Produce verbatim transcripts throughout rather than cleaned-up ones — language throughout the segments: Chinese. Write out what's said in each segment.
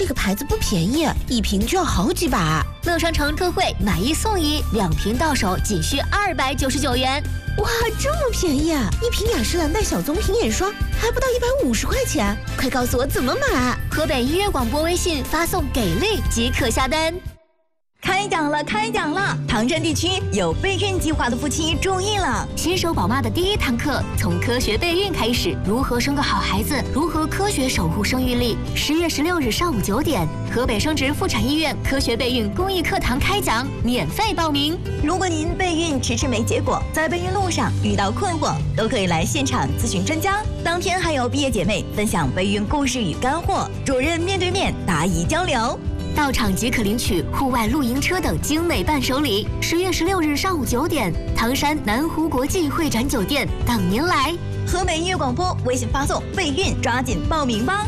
这个牌子不便宜，一瓶就要好几把。 乐商城特惠，买一送一，两瓶到手仅需二百九十九元。 哇，这么便宜啊！一瓶雅诗兰黛小棕瓶眼霜还不到一百五十块钱，快告诉我怎么买！ 河北音乐广播微信发送“给力”即可下单。 开奖了，开奖了！唐山地区有备孕计划的夫妻注意了， 新手宝妈的第一堂课，从科学备孕开始，如何生个好孩子，如何科学守护生育力。十月十六日上午九点，河北生殖妇产医院科学备孕公益课堂开讲，免费报名。 如果您备孕迟迟没结果，在备孕路上遇到困惑，都可以来现场咨询专家。当天还有毕业姐妹分享备孕故事与干货，主任面对面答疑交流。 到场即可领取户外露营车等精美伴手礼。十月十六日上午九点，唐山南湖国际会展酒店等您来。 河北音乐广播微信发送备孕，抓紧报名吧！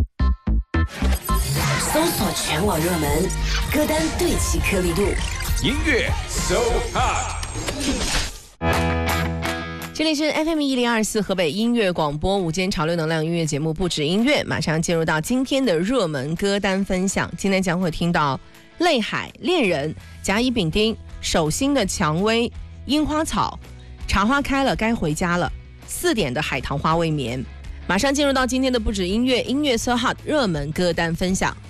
搜索全网热门歌单，对齐颗粒度， 音乐 so hot。 这里是 F M 一零二四河北音乐广播午间潮流能量音乐节目不止音乐，马上进入到今天的热门歌单分享。今天将会听到泪海、恋人、甲乙丙丁、手心的蔷薇、樱花草、茶花开了该回家了、四点的海棠花未眠。马上进入到今天的不止音乐音乐 so hot 热门歌单分享。